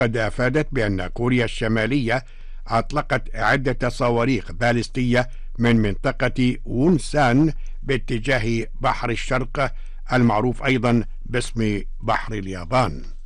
قد أفادت بأن كوريا الشمالية أطلقت عدة صواريخ باليستية من منطقة وونسان باتجاه بحر الشرق المعروف أيضا باسم بحر اليابان.